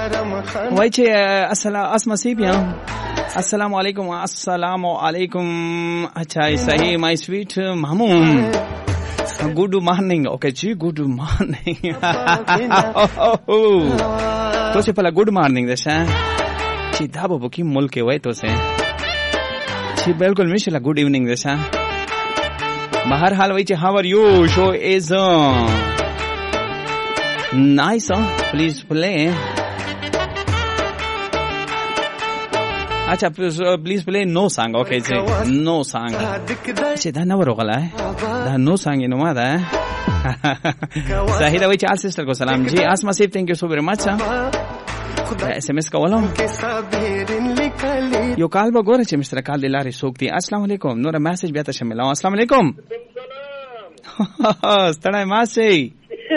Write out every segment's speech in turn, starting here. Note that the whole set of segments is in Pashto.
وای چې اسما سی بیا السلام علیکم. السلام علیکم. اچھا صحیح مای سویٹ مامو. Good morning. Okay ji, good morning. تو سے پہلا good morning دشا چی دا بابو کی ملک وای تو سے چی بالکل مشلا good evening دشا بہر حال وای چی how are you show is nice. Please play. اچھا پلیز پلے نو سانگ. اوکے جی نو سانگ چې دا نو ورغلا دا نو سانگ نو ما دا زاهد وای چې آل سسټر کو سلام جی. اسما سیف تھینک یو سو ویری مچ. ایس ایم ایس کولم یو کال به ګوره چې مستر کال دلاري سوکتي. السلام علیکم. نور میسج بیا ته شامل. السلام علیکم. ستړی ما سي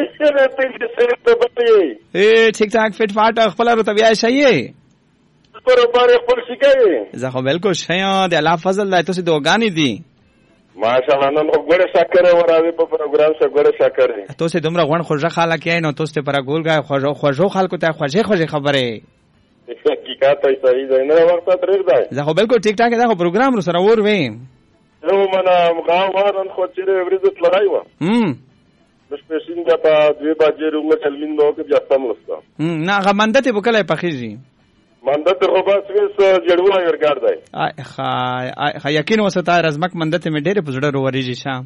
اے ٹھیک ٹھاک فٹ فاٹ خپل رو طبيعه شي پر باندې خپل شي. زه خو بالکل شیا د الله فضل دی. تاسو دوګانی دي ماشاءالله. نن وګړه شکر وراوي په پروګرام سره وګړه شکر. تاسو دومره غون خوږه خاله کې نو تاسو پر ګولګا خوږو خلکو ته خوږه خبره حقیقت ای صحیح دی. نه وخت ترې دی. زه خو بالکل ټیک ټاک دا پروګرام رو سره ور وې نو منا مغاورن خو چې ورزت لای و د سپیشین دا په 2 بجې روغ چلمین نو کې بیا تم لستا نه غمنده ته وکړای پخېږي مندت خو بس وس جړوا ورګار دی. ها یقین وستا رزمک مندت می ډېر په زړه وروریږي شام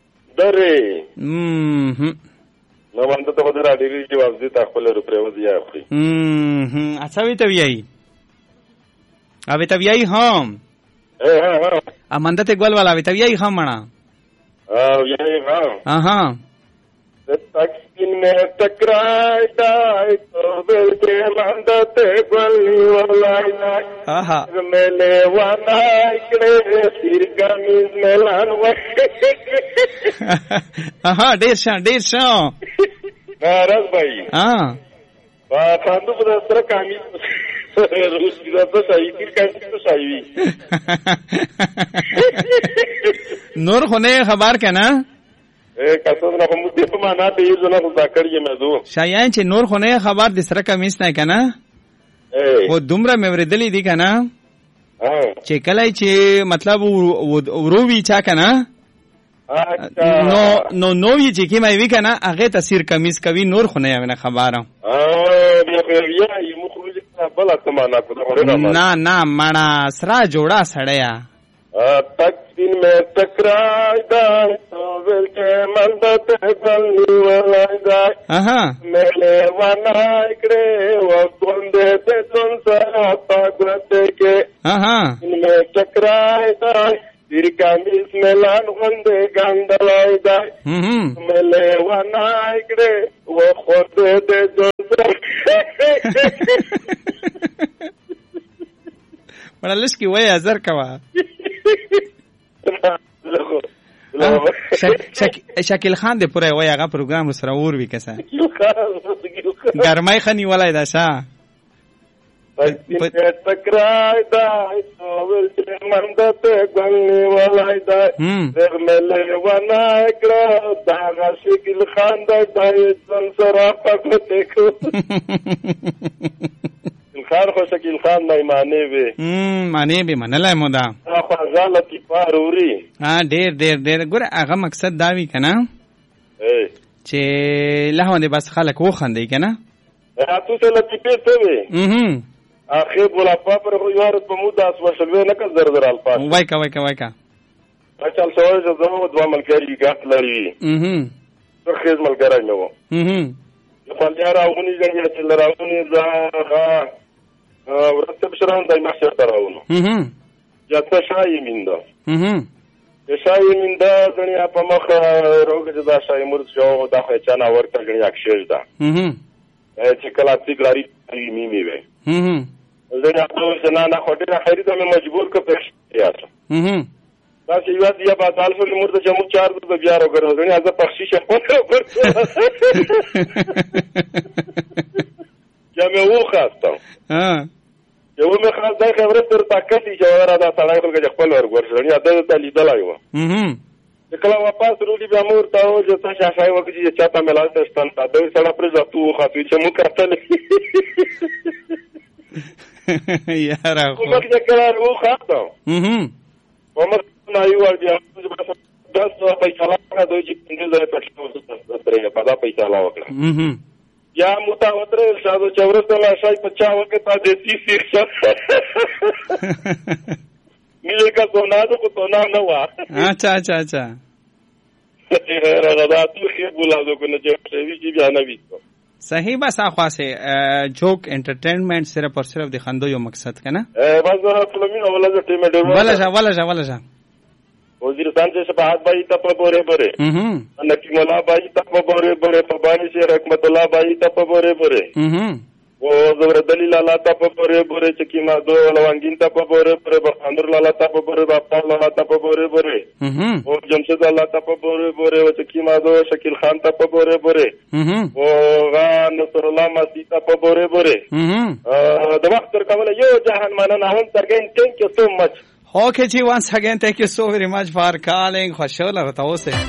درې نو مندت خو درا ډېری جواب دي تا خپل رو پرو دی اخري. اچھا وی ته ویای اوی ته ویای هم ا مندت ګول والا وی ته ویای هم مړه یای ها تکسین میں ٹکرائے دائے تو بلتے مندتے گلی والائے میں لے وانا اکڑے سیر گامیز میں لانوائے. ډیر شان ناراض بھائی خاندو پر سره کامیز روز کی تو صحیح پھر کیسے تو صحیح نور خونه خبر کنا کسان نه کوم دې په معنا ته یې زنه ذکر یې مزو شایان چې نور خونه خبر د سره کمیس نه کنا او دومره مې ورېدلې دي کنا چې کله چې مطلب ورووي چا کنا نو یې چې کی مې وی کنا هغه تاثیر کمیس کوي نور خونه یې نه خبره بیا یې مخرج بل ته معنا کو نه مړه سره جوړا سړیا تکسین میں ٹکرائے دائے تو بلتے مندت گلی والائے میلے وانا اکڑے وکندے تے تن سرا پاگرتے کے ان میں ٹکرائے دائے تیر کامیز میں لان گندے گاندلائے دائے میلے وانا اکڑے وکندے تے تن سرا بڑا لشکی وی ازر کوا شکیل خان دې پوره وای هغه پروګرام سره اور وی کسه ګرمای خنی ولای دا شا تکرای دا ول چې مندت غنی ولای دا درمل ونا کړه دا شکیل خان دا ځن سره پکته کو خان خو شکیل خان نه معنی به منلای مو دا خو غلطی پاروري ډېر ګوره هغه مقصد دا وی کنه چې له باندې بس خلک وخندي کنه تاسو ته لطیفه ته وي اخر بولا پر خو یار په مودا وسلوي نه کز در الفاظ وای کا چل سوال زمو دوه ملګری ګټ لري څو خیز ملګری نو په لاره اونې ځنګل چې لراونی زه ورته بشران دای مخه تراونو یا څه شای میندا شای میندا غنیا په مخ روغ جدا شای مرز جو دا چانا ورته غنیا اکشش دا چې کله سیګاری میمی وي زه نه نه خټه خرید مې مجبور ک پښتیا دا چې یو دی په دالفو کې مرته چې مو 4 د بیا راغره غنیا از پخشیشه یا مې وخاستم یو مې خاص دا خبره تر طاقتي جوړه دا سړی خپل خپل ورغورځنی اته ته لیدلای و کله واپس روډي بیا مور ته او چې تاسو شای وکړي چې چاته ملال ته ستان تا دا سړی پر ځاتو خاطر چې مو کتل یاره خو ومخ جکرار او خاطم ومخ نایو ورجا داس پیسې لا دوی چې څنګه پټو سترې په دا پیسې لا وکړه یا متوتر شادو چورسته لا شای پچا وکړه د دې سیخ میله کا سونادو کو سونا نه وا اچھا رغدا تو خیر بولادو کو نه چې وی بیا نه وی صحیح بس اخوا سے جوک انٹرٹینمنٹ صرف اور صرف دکھاندو یو مقصد کا نا بس فلمین اولا جو ٹیم ہے ولا جا وزیرستان سے شفاعت بھائی تپ بورے بورے نکیم اللہ بھائی تپ بورے بورے پبانی سے رحمت اللہ بھائی تپ بورے بورے وہ زبر دلی لالا تپ بورے بورے چکیما دو لوانگین تپ بورے بورے بخاندر لالا تپ بورے باپا لالا تپ بورے بورے وہ جمشید اللہ تپ بورے بورے وہ چکیما دو شکیل خان تپ بورے بورے وہ نصر اللہ ماسی تپ بورے بورے دماغ کمل یو جہان مانا ناون سرگین thank you so much. Okay, G, once again, thank you so very much for calling. خوشحال رہتا ہو سے